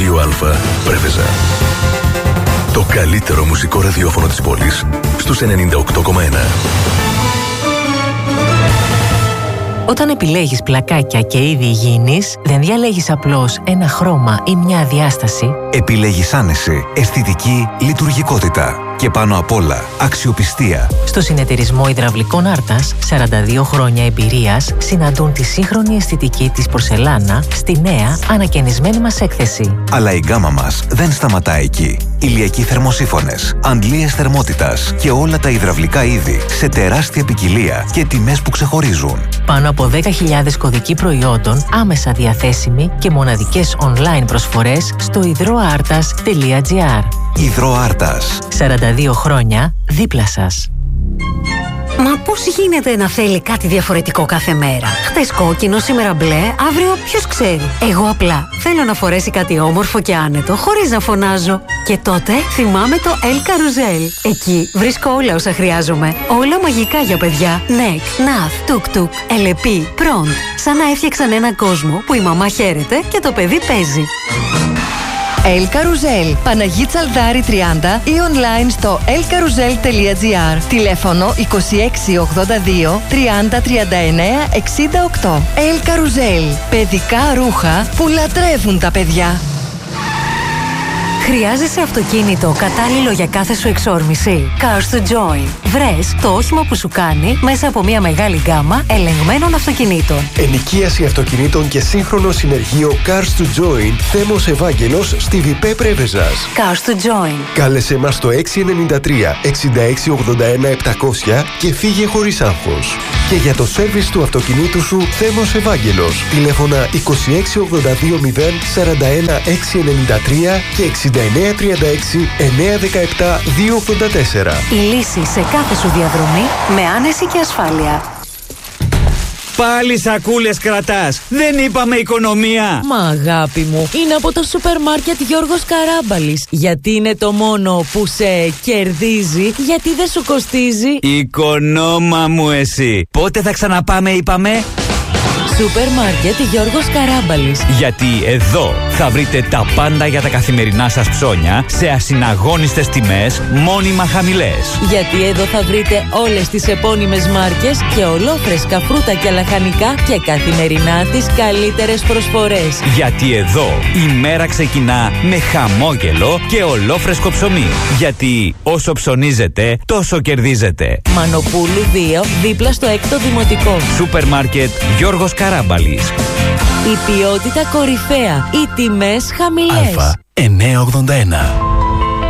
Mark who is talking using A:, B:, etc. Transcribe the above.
A: 2α Πρέβεζα. Το καλύτερο μουσικό ραδιόφωνο της πόλης στους 98,1.
B: Όταν επιλέγεις πλακάκια και είδη υγιεινής, δεν διαλέγεις απλώς ένα χρώμα ή μια διάσταση.
C: Επιλέγεις άνεση, αισθητική, λειτουργικότητα και πάνω απ' όλα αξιοπιστία.
B: Στο Συνεταιρισμό Υδραυλικών Άρτας, 42 χρόνια εμπειρίας συναντούν τη σύγχρονη αισθητική της πορσελάνα στη νέα ανακαινισμένη μας έκθεση.
C: Αλλά η γκάμα μας δεν σταματά εκεί. Ηλιακοί θερμοσύφωνες, αντλίες θερμότητας και όλα τα υδραυλικά είδη σε τεράστια ποικιλία και τιμές που ξεχωρίζουν.
B: Πάνω από 10.000 κωδικοί προϊόντων άμεσα διαθέσιμοι και μοναδικές online προσφορές στο hydroartas.gr.
C: Υδροάρτας.
B: 42 χρόνια δίπλα σας.
D: Μα πώς γίνεται να θέλει κάτι διαφορετικό κάθε μέρα? Χτες κόκκινο, σήμερα μπλε, αύριο ποιος ξέρει. Εγώ απλά θέλω να φορέσει κάτι όμορφο και άνετο, χωρίς να φωνάζω. Και τότε θυμάμαι το El Carousel. Εκεί βρίσκω όλα όσα χρειάζομαι. Όλα μαγικά για παιδιά. Νεκ, Ναθ, Τουκ-Τουκ, Ελεπί, Προντ. Σαν να έφτιαξαν έναν κόσμο που η μαμά χαίρεται και το παιδί παίζει.
E: El Carousel, Παναγί Τσαλδάρη 30 ή online στο elcarousel.gr. Τηλέφωνο 2682 30 39 68. El Carousel, παιδικά ρούχα που λατρεύουν τα παιδιά.
D: Χρειάζεσαι αυτοκίνητο κατάλληλο για κάθε σου εξόρμηση? Cars to Join. Βρες το όχημα που σου κάνει μέσα από μια μεγάλη γκάμα ελεγμένων αυτοκινήτων.
F: Ενοικίαση αυτοκινήτων και σύγχρονο συνεργείο Cars to Join. Θέμος Ευάγγελος στη Βιπέ Πρέβεζας.
D: Cars to Join.
F: Κάλεσε μας στο 693 6681 700 και φύγε χωρίς άγχος. Και για το σέρβις του αυτοκινήτου σου, Θέμος Ευάγγελος. Τηλέφωνα 26820 41 693 και 6936 917 284.
D: Η λύση σε κάθε σου διαδρομή με άνεση και ασφάλεια.
G: Πάλι σακούλες κρατάς. Δεν είπαμε οικονομία.
H: Μα αγάπη μου, είναι από το σούπερ μάρκετ Γιώργος Καράμπαλης. Γιατί είναι το μόνο που σε κερδίζει, γιατί δεν σου κοστίζει.
G: Οικονόμα μου εσύ. Πότε θα ξαναπάμε είπαμε?
H: Σούπερ μάρκετ Γιώργος Καράμπαλης.
G: Γιατί εδώ θα βρείτε τα πάντα για τα καθημερινά σας ψώνια σε ασυναγώνιστες τιμές, μόνιμα χαμηλές.
H: Γιατί εδώ θα βρείτε όλες τις επώνυμες μάρκες και ολόφρεσκα φρούτα και λαχανικά και καθημερινά τις καλύτερες προσφορές.
G: Γιατί εδώ η μέρα ξεκινά με χαμόγελο και ολόφρεσκο ψωμί. Γιατί όσο ψωνίζετε, τόσο κερδίζετε.
H: Μανοπούλου 2, δίπλα στο 6ο Δημοτικό.
G: Σούπερ μάρκετ Γιώργος Καράμπαλης.
H: Η ποιότητα κορυφαία, οι τιμές χαμηλές.
A: Α981.